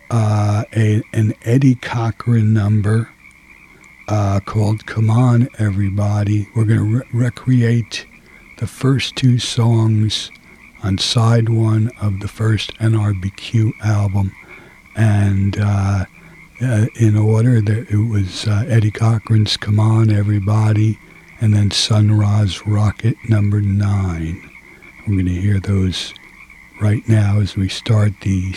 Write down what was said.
an Eddie Cochran number called Come On Everybody. We're going to recreate the first two songs on side one of the first NRBQ album. And in order, it was Eddie Cochran's Come On Everybody, and then Sun Ra's Rocket number 9. We're going to hear those right now as we start the